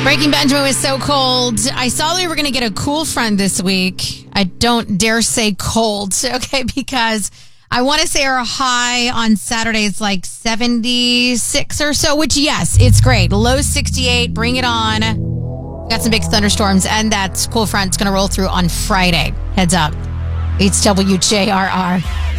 Breaking Benjamin was so cold. I saw we were going to get a cool front this week. I don't dare say cold, okay, because I want to say our high on Saturday is like 76 or so, which, yes, it's great. Low 68, bring it on. Got some big thunderstorms, and that cool front's going to roll through on Friday. Heads up. It's WJRR.